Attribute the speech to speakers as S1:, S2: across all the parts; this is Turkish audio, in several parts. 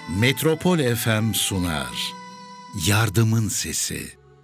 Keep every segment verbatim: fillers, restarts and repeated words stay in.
S1: Metropol F M sunar. Yardımın Sesi.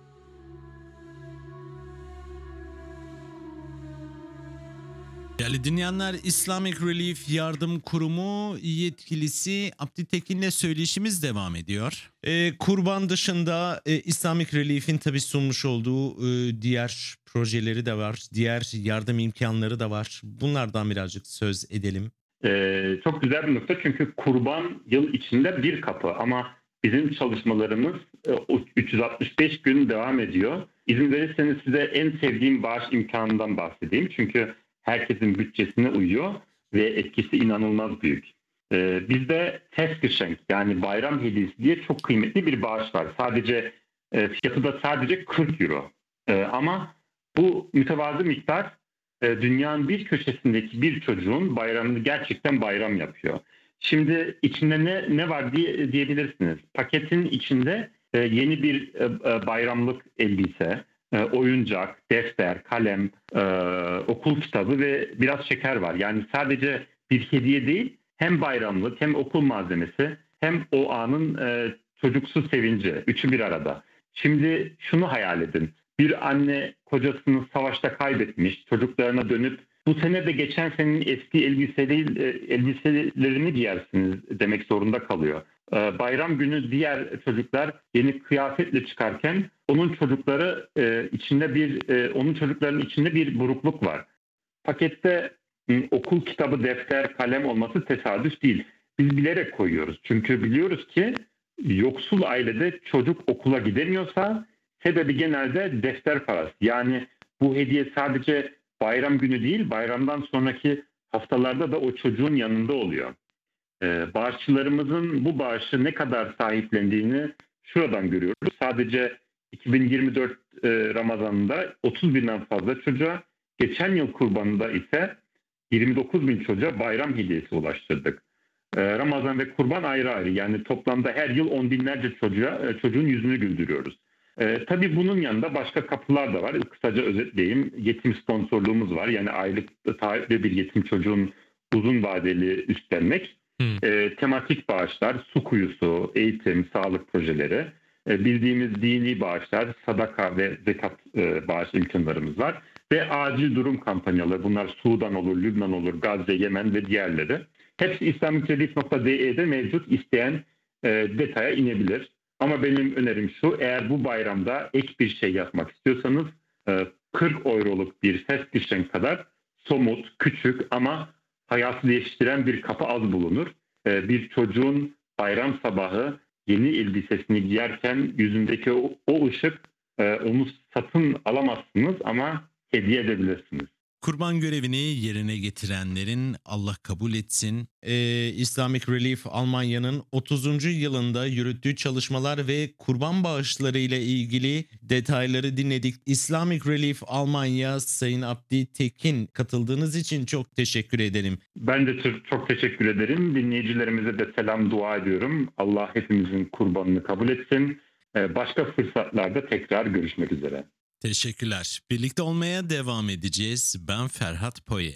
S2: Değerli dinleyenler, Islamic Relief Yardım Kurumu yetkilisi Abdi Tekin'le söyleşimiz devam ediyor. Ee, kurban dışında e, Islamic Relief'in tabii sunmuş olduğu e, diğer projeleri de var, diğer yardım imkanları da var. Bunlardan birazcık söz edelim.
S3: Ee, çok güzel bir nokta çünkü kurban yıl içinde bir kapı ama bizim çalışmalarımız e, üç yüz altmış beş gün devam ediyor. İzin verirseniz size en sevdiğim bağış imkanından bahsedeyim çünkü herkesin bütçesine uyuyor ve etkisi inanılmaz büyük. Ee, bizde Festgeschenk yani bayram hediyesi diye çok kıymetli bir bağış var. Sadece e, fiyatı da sadece kırk euro. E, ama bu mütevazı miktar e, dünyanın bir köşesindeki bir çocuğun bayramını gerçekten bayram yapıyor. Şimdi içinde ne ne var diye diyebilirsiniz. Paketin içinde e, yeni bir e, e, bayramlık elbise, oyuncak, defter, kalem, e, okul kitabı ve biraz şeker var. Yani sadece bir hediye değil, hem bayramlık hem okul malzemesi hem o anın e, çocuksu sevinci. Üçü bir arada. Şimdi şunu hayal edin. Bir anne kocasını savaşta kaybetmiş, çocuklarına dönüp bu sene de geçen senenin eski elbiseleri, elbiselerini giyersiniz demek zorunda kalıyor. Bayram günü diğer çocuklar yeni kıyafetle çıkarken onun çocukları e, içinde bir e, onun çocuklarının içinde bir burukluk var. Pakette e, okul kitabı, defter, kalem olması tesadüf değil. Biz bilerek koyuyoruz. Çünkü biliyoruz ki yoksul ailede çocuk okula gidemiyorsa sebebi genelde defter parası. Yani bu hediye sadece bayram günü değil, bayramdan sonraki haftalarda da o çocuğun yanında oluyor. Bağışçılarımızın bu bağışı ne kadar sahiplendiğini şuradan görüyoruz. Sadece iki bin yirmi dört Ramazan'da otuz binden fazla çocuğa, geçen yıl kurbanında ise yirmi dokuz bin çocuğa bayram hediyesi ulaştırdık. Ramazan ve kurban ayrı ayrı, yani toplamda her yıl on binlerce çocuğa çocuğun yüzünü güldürüyoruz. Ee, tabii bunun yanında başka kapılar da var. Kısaca özetleyeyim. Yetim sponsorluğumuz var. Yani aylık taahhütlü bir yetim çocuğun uzun vadeli üstlenmek. E, tematik bağışlar, su kuyusu, eğitim, sağlık projeleri, e, bildiğimiz dini bağışlar, sadaka ve zekat e, bağış imkanlarımız var. Ve acil durum kampanyaları, bunlar Sudan olur, Lübnan olur, Gazze, Yemen ve diğerleri. Hepsi islamicrelief nokta d e'de mevcut, isteyen e, detaya inebilir. Ama benim önerim şu, eğer bu bayramda ek bir şey yapmak istiyorsanız e, kırk euroluk bir Festgeschenk kadar somut, küçük ama hayatı değiştiren bir kapı az bulunur. Ee, bir çocuğun bayram sabahı yeni elbisesini giyerken yüzündeki o, o ışık, e, onu satın alamazsınız ama hediye edebilirsiniz.
S2: Kurban görevini yerine getirenlerin Allah kabul etsin. Ee, Islamic Relief Almanya'nın otuzuncu yılında yürüttüğü çalışmalar ve kurban bağışları ile ilgili detayları dinledik. Islamic Relief Almanya Sayın Abdi Tekin, katıldığınız için çok teşekkür ederim.
S3: Ben de çok teşekkür ederim. Dinleyicilerimize de selam, dua ediyorum. Allah hepimizin kurbanını kabul etsin. Ee, başka fırsatlarda tekrar görüşmek üzere.
S2: Teşekkürler. Birlikte olmaya devam edeceğiz. Ben Ferhat Poye.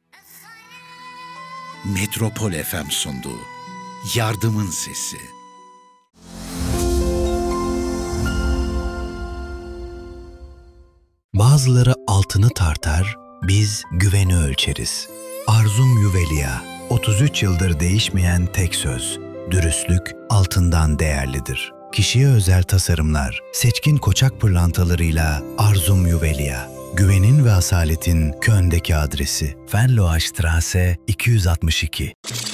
S1: Metropol F M sundu. Yardımın Sesi.
S4: Bazıları altını tartar, biz güveni ölçeriz. Arzum Yuveliya, otuz üç yıldır değişmeyen tek söz. Dürüstlük altından değerlidir. Kişiye özel tasarımlar, seçkin koçak pırlantalarıyla Arzum Yuveliya. Güvenin ve asaletin Köln'deki adresi. Venloastraße iki yüz altmış iki.